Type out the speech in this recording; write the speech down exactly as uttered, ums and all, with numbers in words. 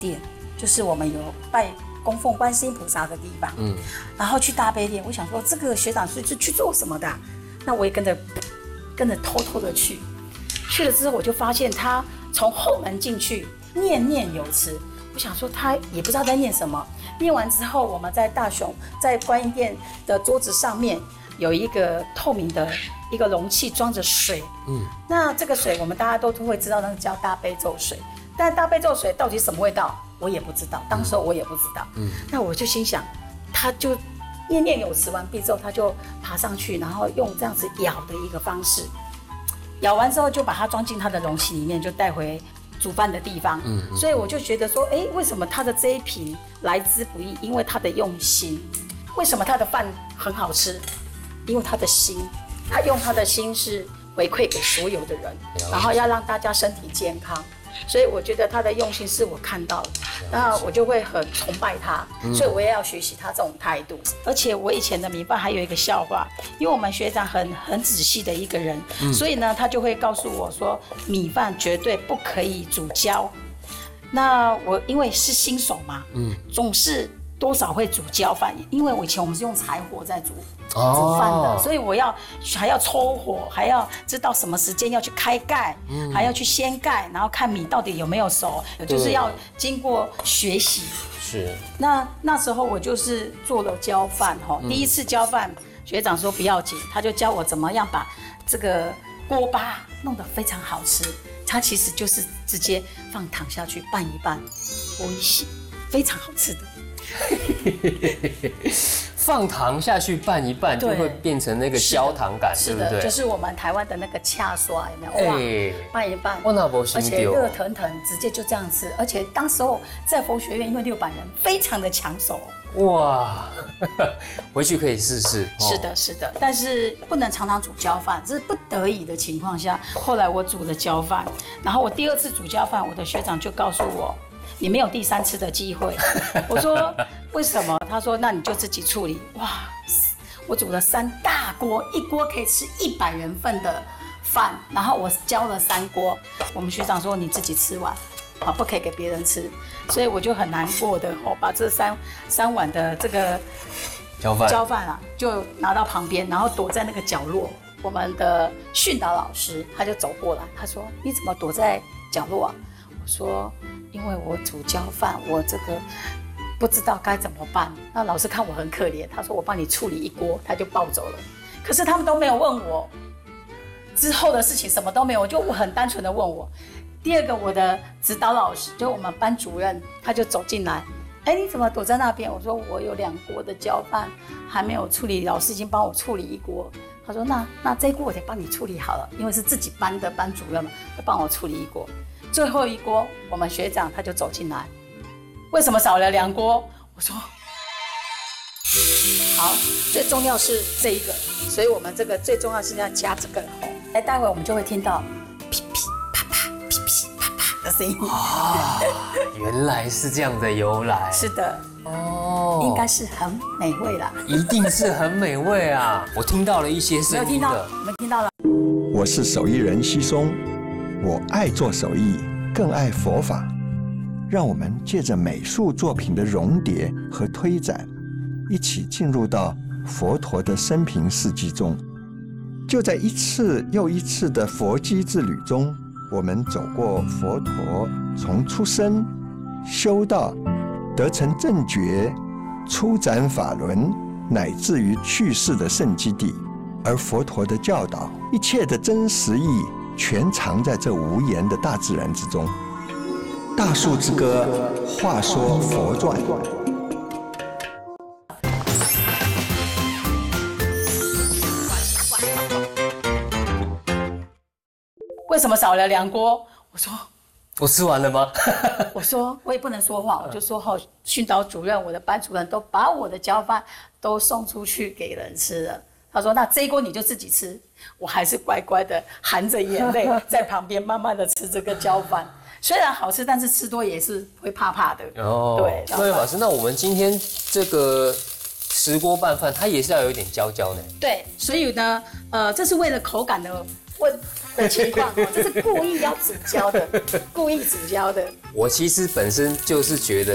殿，就是我们有拜供奉观世音菩萨的地方。嗯，然后去大悲殿，我想说这个学长是是去做什么的、啊？那我也跟着跟着偷偷的去。去了之后，我就发现他从后门进去，念念有词。我想说他也不知道在念什么。念完之后，我们在大雄在观音殿的桌子上面有一个透明的一个容器，装着水。嗯，那这个水我们大家都都会知道，那个叫大悲咒水。但大悲咒水到底什么味道，我也不知道。当时我也不知道。嗯，那我就心想，他就念念有词完毕之后，他就爬上去，然后用这样子舀的一个方式。舀完之后就把它装进他的容器里面，就带回煮饭的地方。嗯，所以我就觉得说，哎，为什么他的这一瓶来之不易？因为他的用心。为什么他的饭很好吃？因为他的心，他用他的心是回馈给所有的人，然后要让大家身体健康。所以我觉得他的用心是我看到的，那我就会很崇拜他，所以我也要学习他这种态度。而且我以前的米饭还有一个笑话，因为我们学长很很仔细的一个人，嗯、所以呢他就会告诉我说，米饭绝对不可以煮焦。那我因为是新手嘛，嗯，总是多少会煮焦饭，因为我以前我们是用柴火在煮。煮饭的，所以我要还要抽火，还要知道什么时间要去开盖，嗯、还要去掀盖，然后看米到底有没有熟，就是要经过学习。 是。 那那时候我就是做了焦饭哈，嗯、第一次焦饭，学长说不要紧，他就教我怎么样把这个锅巴弄得非常好吃。它其实就是直接放糖下去拌一拌，微洗，非常好吃的。 放糖下去拌一拌，就会变成那个焦糖感，对不对？ 是的，就是我们台湾的那个恰刷，有没有？哇，欸、拌一拌， 我那不行， 而且热腾腾，直接就这样吃。而且当时候在佛学院，因为六百人，非常的抢手。 哇，回去可以试试。 是的，是的，但是不能常常煮焦饭，这是不得已的情况下。后来我煮了焦饭，然后我第二次煮焦饭，我的学长就告诉我，你没有第三次的机会。我说为什么？他说那你就自己处理。哇，我煮了三大锅，一锅可以吃一百人份的饭，然后我焦了三锅。我们学长说你自己吃完，啊，不可以给别人吃，所以我就很难过的哦，把这三三碗的这个焦饭焦饭啊，就拿到旁边，然后躲在那个角落。我们的训导老师他就走过来，他说你怎么躲在角落啊？我说因为我煮焦饭，我这个不知道该怎么办。那老师看我很可怜，他说我帮你处理一锅，他就抱走了。可是他们都没有问我之后的事情，什么都没有，就我很单纯的问我。第二个，我的指导老师，就我们班主任，他就走进来，哎，你怎么躲在那边？我说我有两锅的焦饭还没有处理，老师已经帮我处理一锅。他说那那这一锅我得帮你处理好了，因为是自己班的班主任嘛，要帮我处理一锅。最后一锅，我们学长他就走进来，为什么少了两锅？我说好，最重要是这一个，所以我们这个最重要是要加这个。哎，待会我们就会听到噼噼啪啪、噼噼啪啪的声音。 啊，原来是这样的由来。 是的。哦，应该是很美味啦。 一定是很美味啊！我听到了一些声音的。 我们听到了。 我是手艺人西松，我爱做手艺，更爱佛法。让我们借着美术作品的熔叠和推展，一起进入到佛陀的生平事迹中。就在一次又一次的佛机之旅中，我们走过佛陀从出生、修道、得成正觉、出展法轮，乃至于去世的圣基地。而佛陀的教导，一切的真实意，全藏在这无言的大自然之中。大树之歌，话说佛传。 为什么少了两锅？我说我吃完了吗？ 我说我也不能说话，我就说后训导主任、我的班主任都把我的焦饭都送出去给人吃了。他说那这一锅你就自己吃。我还是乖乖的含着眼泪在旁边慢慢的吃这个焦饭。虽然好吃，但是吃多也是会怕怕的。哦，对。 各位老师，那我们今天这个石锅拌饭，它也是要有一点焦焦的。 对，所以呢，呃，这是为了口感的问的情况哦，这是故意要主教的，故意主教的。 我其实本身就是觉得。